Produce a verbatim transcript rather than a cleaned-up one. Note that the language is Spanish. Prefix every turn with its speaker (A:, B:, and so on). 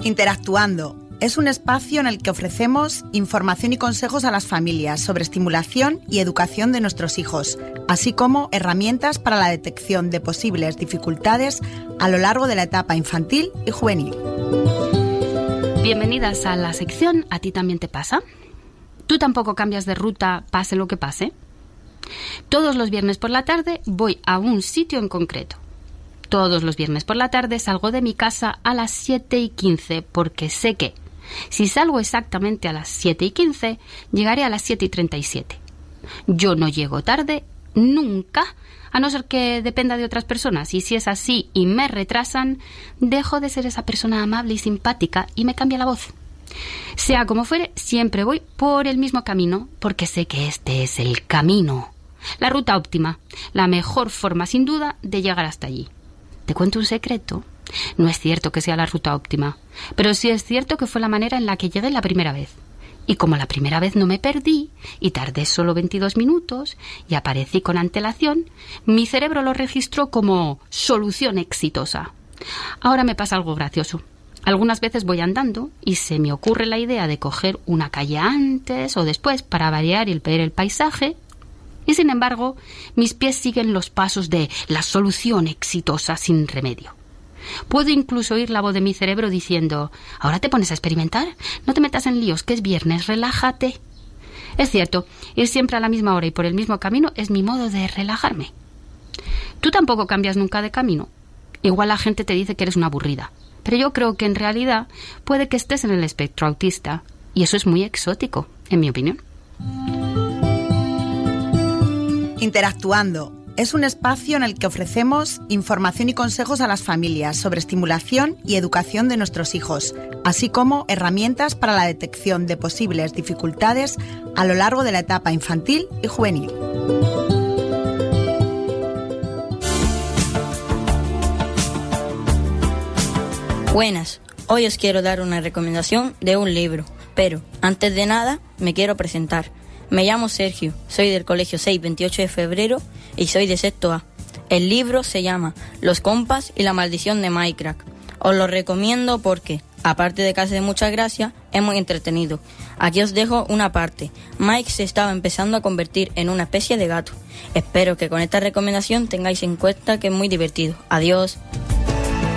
A: Interactuando es un espacio en el que ofrecemos información y consejos a las familias sobre estimulación y educación de nuestros hijos, así como herramientas para la detección de posibles dificultades a lo largo de la etapa infantil y juvenil.
B: Bienvenidas a la sección ¿A ti también te pasa? ¿Tú tampoco cambias de ruta pase lo que pase? Todos los viernes por la tarde voy a un sitio en concreto. Todos los viernes por la tarde salgo de mi casa a las siete y quince porque sé que si salgo exactamente a las siete y quince, llegaré a las siete y treinta y siete. Yo no llego tarde nunca, a no ser que dependa de otras personas. Y si es así y me retrasan, dejo de ser esa persona amable y simpática y me cambia la voz. Sea como fuere, siempre voy por el mismo camino porque sé que este es el camino. La ruta óptima, la mejor forma sin duda de llegar hasta allí. ¿Te cuento un secreto? No es cierto que sea la ruta óptima, pero sí es cierto que fue la manera en la que llegué la primera vez. Y como la primera vez no me perdí y tardé solo veintidós minutos y aparecí con antelación, mi cerebro lo registró como solución exitosa. Ahora me pasa algo gracioso. Algunas veces voy andando y se me ocurre la idea de coger una calle antes o después para variar y ver el paisaje. Y sin embargo, mis pies siguen los pasos de la solución exitosa sin remedio. Puedo incluso oír la voz de mi cerebro diciendo: ¿ahora te pones a experimentar? No te metas en líos, que es viernes, relájate. Es cierto, ir siempre a la misma hora y por el mismo camino es mi modo de relajarme. Tú tampoco cambias nunca de camino. Igual la gente te dice que eres una aburrida, pero yo creo que en realidad puede que estés en el espectro autista, y eso es muy exótico, en mi opinión.
A: Interactuando es un espacio en el que ofrecemos información y consejos a las familias sobre estimulación y educación de nuestros hijos, así como herramientas para la detección de posibles dificultades a lo largo de la etapa infantil y juvenil.
C: Buenas, hoy os quiero dar una recomendación de un libro, pero antes de nada me quiero presentar. Me llamo Sergio, soy del colegio seis veintiocho de febrero y soy de sexto A. El libro se llama Los compas y la maldición de Minecraft. Os lo recomiendo porque, aparte de que hace mucha gracia, es muy entretenido. Aquí os dejo una parte. Mike se estaba empezando a convertir en una especie de gato. Espero que con esta recomendación tengáis en cuenta que es muy divertido. Adiós.